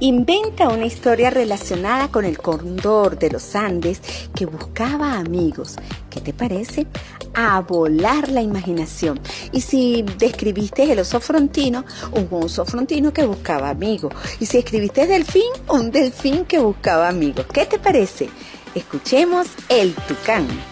Inventa una historia relacionada con el cóndor de los Andes que buscaba amigos. ¿Qué te parece? A volar la imaginación. Y si describiste el oso frontino, un oso frontino que buscaba amigos. Y si escribiste delfín, un delfín que buscaba amigos. ¿Qué te parece? Escuchemos El Tucán.